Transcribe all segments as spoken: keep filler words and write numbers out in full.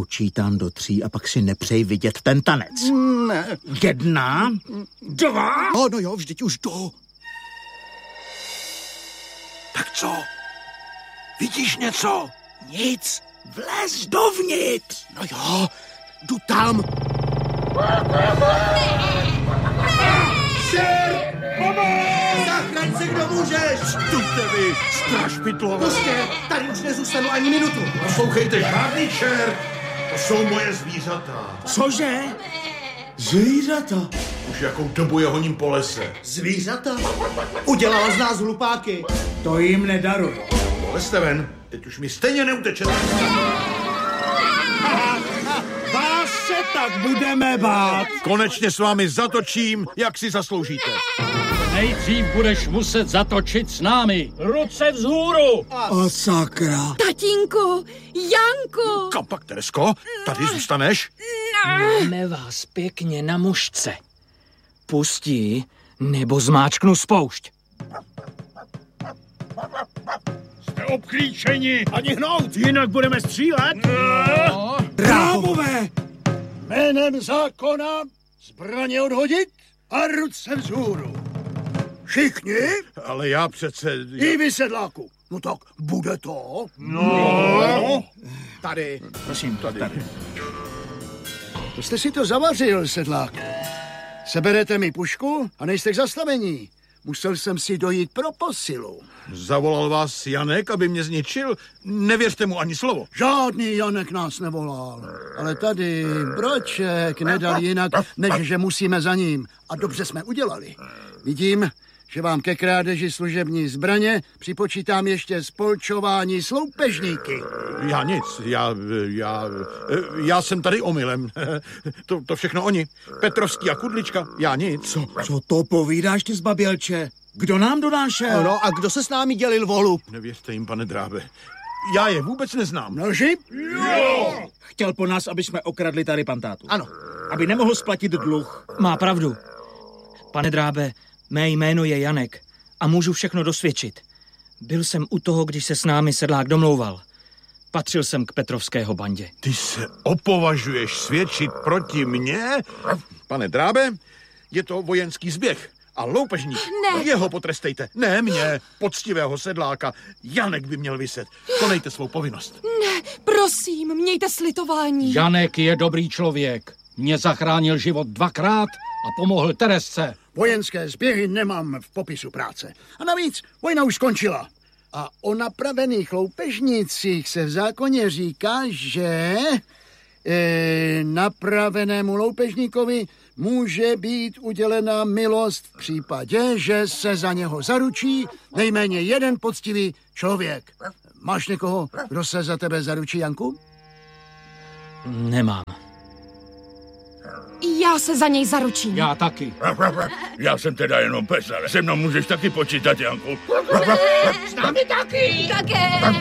Počítám do tří a pak si nepřej vidět ten tanec. Ne. Jedna, dva. No, no jo, vždyť už jdu. Tak co? Vidíš něco? Nic. Vlez dovnitř. No jo, jdu tam. Šer! Pomoc! Zachraň se, kdo můžeš! Stůjte vy, strašpytlové! Prostě, tady už nezůstanu ani minutu. Poslouchejte, žádný čert! To jsou moje zvířata. Cože? Zvířata? Už jakou dobu je honím po lese. Zvířata? Udělala z nás hlupáky. To jim nedaruju. Lezte ven, teď už mi stejně neutečete. Vás se tak budeme bát. Konečně s vámi zatočím, jak si zasloužíte. Nejdřív budeš muset zatočit s námi. Ruce vzhůru! O sakra. Tatínku, Janku! Kam pak, Teresko? Tady zůstaneš? Máme vás pěkně na mušce. Pustí, nebo zmáčknu spoušť. Jste obklíčeni! Ani hnout, jinak budeme střílet. No. Drábové! Jménem zákona zbraně odhodit a ruce vzhůru. Všichni? Ale já přece... I vy, sedláku. No tak bude to? No. Tady. Prosím, Tady. tady. To jste si to zavařil, sedlák. Seberete mi pušku a nejste k zastavení. Musel jsem si dojít pro posilu. Zavolal vás Janek, aby mě zničil? Nevěřte mu ani slovo. Žádný Janek nás nevolal. Ale tady Broček nedal jinak, než že musíme za ním. A dobře jsme udělali. Vidím, že vám ke krádeži služební zbraně připočítám ještě spolčování s loupežníky. Já nic, já, já, já jsem tady omylem. To, to všechno oni. Petrovský a Kudlička, já nic. Co, co to povídáš ty zbabělče? Kdo nám donášel? No a kdo se s námi dělil volub? Nevěřte jim, pane Drábe. Já je vůbec neznám. Noži? Jo! Chtěl po nás, aby jsme okradli tady pantátu. Ano. Aby nemohl splatit dluh. Má pravdu. Pane Drábe, mé jméno je Janek a můžu všechno dosvědčit. Byl jsem u toho, když se s námi sedlák domlouval. Patřil jsem k Petrovského bandě. Ty se opovažuješ svědčit proti mně? Pane Drábe, je to vojenský zběh. A loupežník, Ne. jeho potrestejte. Ne mě, poctivého sedláka. Janek by měl viset. Konejte svou povinnost. Ne, prosím, mějte slitování. Janek je dobrý člověk. Mě zachránil život dvakrát a pomohl Teresce. Vojenské zběhy nemám v popisu práce. A navíc, vojna už skončila. A o napravených loupežnících se v zákoně říká, že e, napravenému loupežníkovi může být udělena milost v případě, že se za něho zaručí nejméně jeden poctivý člověk. Máš někoho, kdo se za tebe zaručí, Janku? Nemám. Já se za něj zaručím. Já taky. Já jsem teda jenom pes, ale se mnou můžeš taky počítat, Janku. S námi taky. Také.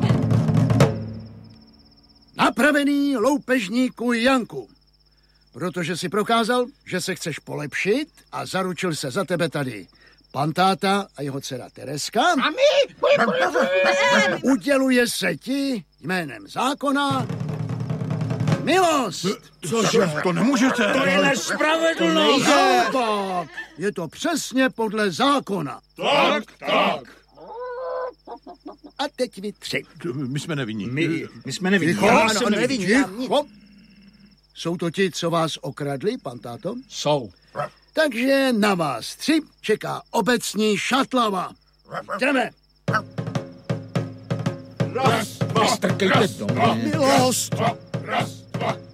Napravený loupežníku Janku. Protože si prokázal, že se chceš polepšit a zaručil se za tebe tady pantáta a jeho dcera Tereska. A my? Uděluje se ti jménem zákona milost. Cože? To nemůžete. To je nespravedlnost. Tak, je to přesně podle zákona. Tak, tak. A teď vy tři. My jsme nevinní. My, my jsme nevinní. Ticho, Já ano, jsem nevinní. Ticho. Jsou to ti, co vás okradli, pan táto? Jsou. Takže na vás tři čeká obecní šatlava. Jdeme. Raz, dva, Strkejte to. Milost. raz, dva.